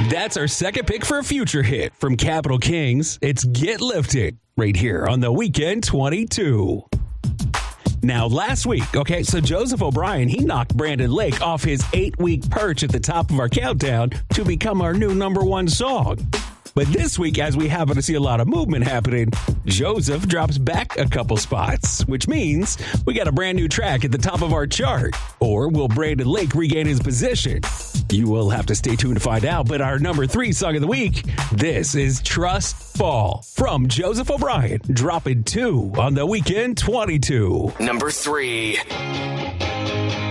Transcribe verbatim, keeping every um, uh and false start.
That's our second pick for a future hit from Capital Kings. It's Get Lifted right here on the Weekend twenty-two. Now, last week, okay, so Joseph O'Brien, he knocked Brandon Lake off his eight-week perch at the top of our countdown to become our new number one song. But this week, as we happen to see a lot of movement happening, Joseph drops back a couple spots, which means we got a brand new track at the top of our chart. Or will Brandon Lake regain his position? You will have to stay tuned to find out. But our number three song of the week, this is Trust Fall from Joseph O'Brien, dropping two on the Weekend twenty-two. Number three.